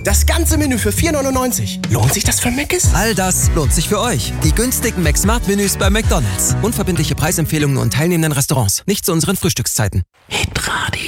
Das ganze Menü für 4,99. Lohnt sich das für Mc's? All das lohnt sich für euch. Die günstigen McSmart-Menüs bei McDonald's. Unverbindliche Preisempfehlungen und teilnehmenden Restaurants. Nicht zu unseren Frühstückszeiten. Hitradio.